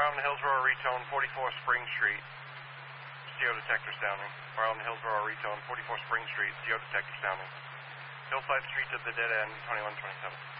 Island Hillsborough retone 44 Spring Street. CO detector sounding. Fire Island Hillsborough retone 44 Spring Street. CO detector sounding. Hillside Street to the dead end 2127.